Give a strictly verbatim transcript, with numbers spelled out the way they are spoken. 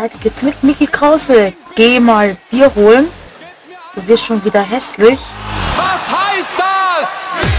weiter geht's mit Micky Krause. Geh mal Bier holen. Du wirst schon wieder hässlich. Was heißt das?